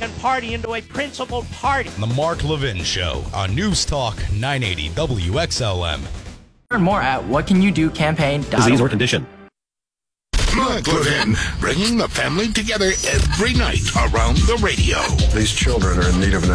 Republican Party into a principled party. The Mark Levin Show on News Talk 980 WXLM. Learn more at whatcanyoudocampaign.org. Disease or condition. Mark Levin, bringing the family together every night around the radio. These children are in need of an